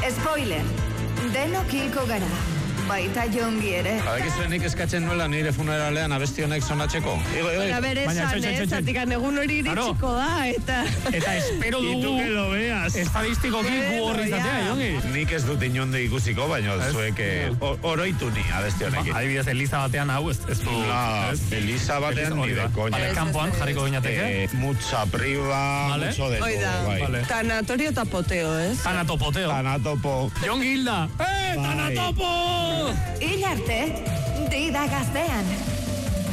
Spoiler, denok hilko gara. Baita Jongi ere. Badakizuenik eskatzen nuela nire funeralean abesti honek sonatzeko. Baina bere esan, zatikan egun hori iritsiko da, Eta espero dugu estadistikoki gu horri izatea, Jongi. Nik ez dut inonde ikusiko, baina zuek oroitu ni abesti honekin. Adibidez, Eliza batean hau, ez du... Eliza batean ni de koña. Vale, kanpoan jarriko gineateke. Mucha priva, mucho de todo. Tanatorio eta poteo, ez? Tanatopo. Jongi Hilda! Tanatopo! Hil arte, dida gaztean.